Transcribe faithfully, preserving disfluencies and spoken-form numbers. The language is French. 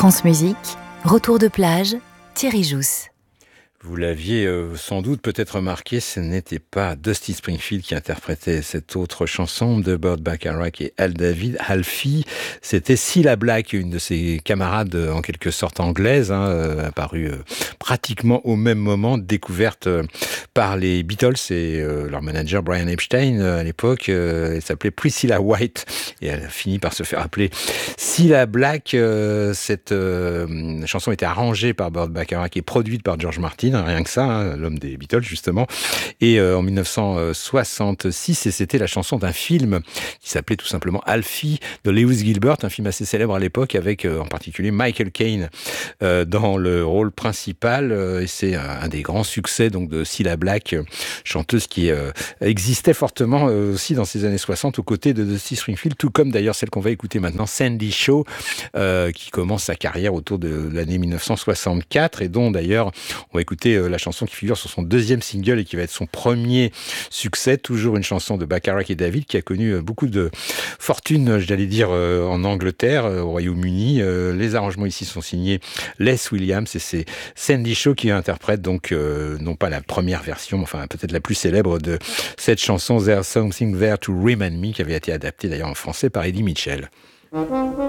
France Musique, retour de plage, Thierry Jousse. Vous l'aviez euh, sans doute peut-être remarqué, ce n'était pas Dusty Springfield qui interprétait cette autre chanson de Burt Bacharach et Al David, Alfie. C'était Cilla Black, une de ses camarades en quelque sorte anglaise, hein, euh, apparue euh, pratiquement au même moment, découverte euh, par les Beatles et euh, leur manager Brian Epstein euh, à l'époque. Euh, elle s'appelait Priscilla White et elle a fini par se faire appeler Cilla Black. Euh, cette euh, chanson était arrangée par Burt Bacharach et produite par George Martin. Rien que ça, hein, l'homme des Beatles justement, et euh, en dix-neuf cent soixante-six, et c'était la chanson d'un film qui s'appelait tout simplement Alfie de Lewis Gilbert, un film assez célèbre à l'époque avec euh, en particulier Michael Caine euh, dans le rôle principal, euh, et c'est un, un des grands succès donc de Cilla Black, euh, chanteuse qui euh, existait fortement euh, aussi dans ces années soixante aux côtés de Dusty Springfield, tout comme d'ailleurs celle qu'on va écouter maintenant, Sandy Shaw, euh, qui commence sa carrière autour de l'année dix-neuf cent soixante-quatre et dont d'ailleurs on va écouter la chanson qui figure sur son deuxième single et qui va être son premier succès, toujours une chanson de Bacharach et David qui a connu beaucoup de fortune, j'allais dire, en Angleterre, au Royaume-Uni. Les arrangements ici sont signés Les Williams et c'est Sandy Shaw qui interprète donc euh, non pas la première version, mais enfin peut-être la plus célèbre de cette chanson There's Something There to Remind Me, qui avait été adaptée d'ailleurs en français par Eddie Mitchell.